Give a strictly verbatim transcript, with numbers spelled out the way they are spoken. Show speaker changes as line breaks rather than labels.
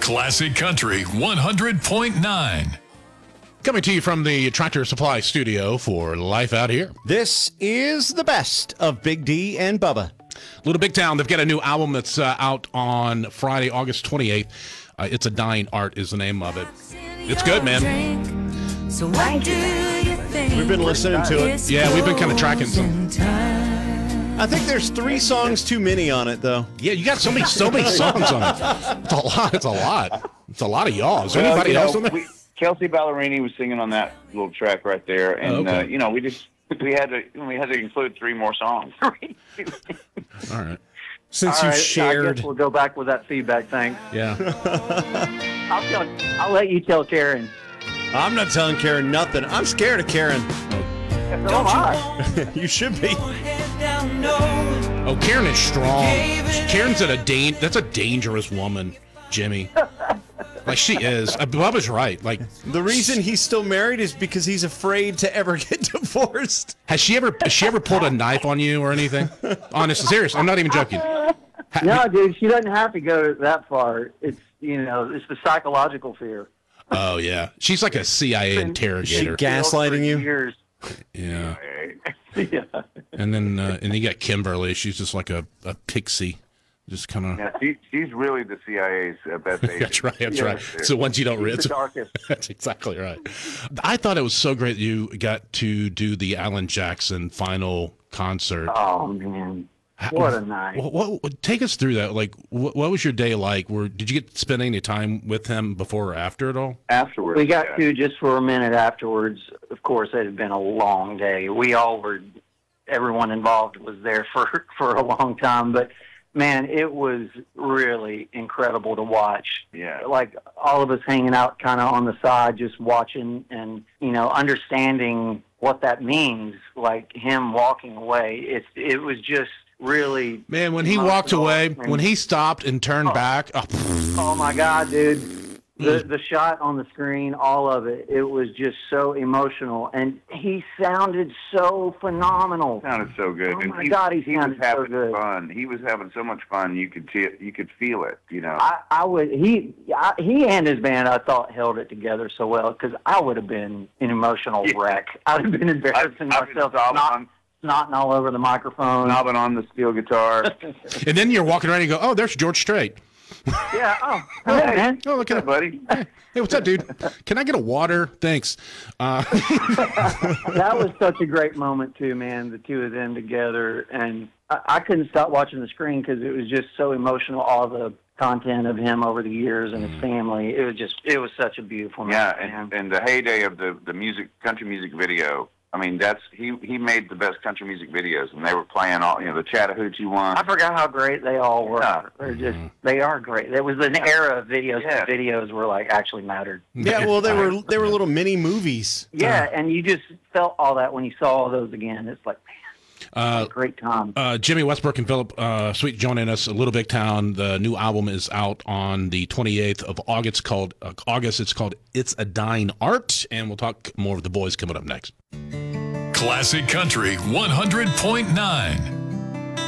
Classic Country one hundred point nine.
Coming to you from the Tractor Supply studio for Life Out Here.
This is the best of Big D and Bubba.
Little Big Town, they've got a new album that's uh, out on Friday, August twenty-eighth. Uh, It's a Dying Art is the name of it. It's good, man.
So why do you think
We've been listening to it.
Yeah, we've been kind of tracking some.
I think there's three songs too many on it, though.
Yeah, you got so many, so many songs on it. It's a lot. It's a lot. It's a lot of y'all. Is there
Well,
anybody
you know,
else on there?
we, Kelsey Ballerini was singing on that little track right there, and
Oh, okay.
uh, you know, we just we had to we had to include three more songs.
All right.
Since
All
you
right, I
shared.
guess we'll go back with that feedback. Thanks.
Yeah.
I'll tell. I'll let you tell Karen.
I'm not telling Karen nothing. I'm scared of Karen.
So am I.
You should be.
Oh, Karen is strong. Karen's at a dan- That's a dangerous woman, Jimmy. Like she is. Uh, Bubba's right. Like
The reason he's still married is because he's afraid to ever get divorced.
Has she ever has she ever pulled a knife on you or anything? Honest, serious. I'm not even joking. Ha-
No, dude, she doesn't have to go that far. It's you know, it's the psychological fear.
Oh yeah, she's like a C I A interrogator.
She gaslighting
For
you?
years.
Yeah,
Yeah.
and then uh, and you got Kimberly. She's just like a, a pixie, just kind of.
Yeah, she, she's really the C I A's uh, best agent.
That's right. That's
Yeah.
right. So once you don't read,
The darkest.
that's exactly right. I thought it was so great that you got to do the Alan Jackson final concert.
Oh man, what a night.
What, what, what- take us through that. Like, what, what was your day like? Were did you get to spend any time with him before or after it all?
Afterwards,
We got
yeah.
to just for a minute afterwards. Of course, it had been a long day. We all were, everyone involved was there for for a long time. But man, it was really incredible to watch.
Yeah.
Like all of us hanging out, kind of on the side, just watching and you know understanding what that means. Like him walking away, it's it was just really.
Man, when he walked
emotional.
away,
And-
when he stopped and turned back, oh,
Oh my God, dude. The the shot on the screen, all of it, it was just so emotional. And he sounded so phenomenal.
sounded so good.
Oh
and
my
he,
God, he
he was
sounded so
having
good.
fun. He was having so much fun. You could see it. You could feel it. You know.
I, I would he I, he and his band I thought held it together so well because I would have been an emotional
Yeah.
wreck. I'd have been embarrassing
I've been
myself,
sobbing
snot,
on-
snotting all over the microphone.
Knobbing on the steel guitar.
and then you're walking around and you go, oh, there's George Strait.
Yeah. Oh, hey, man.
Oh, look at
Hey,
him.
buddy.
Hey, what's up, dude? Can I get a water? Thanks. Uh,
That was such a great moment too, man. The two of them together, and I, I couldn't stop watching the screen because it was just so emotional. All the content of him over the years and his family. It was just, it was such a beautiful
Yeah,
night,
and,
man.
and the heyday of the, the music, country music video. I mean, that's he he made the best country music videos, and they were playing all you know the Chattahoochee one.
I forgot how great they all were.
Yeah.
They're just, they are great. There was an era of videos.
Yeah.
That videos were like actually mattered.
Yeah, well, they were they were little mini movies.
Yeah, and you just felt all that when you saw all those again. It's like, man,
uh,
great time.
uh, Jimmy Westbrook and Philip uh, Sweet joining us. A Little Big Town. The new album is out on the twenty-eighth of August. Called uh, August. It's called It's a Dying Art, and we'll talk more of the boys coming up next.
Classic Country one hundred point nine.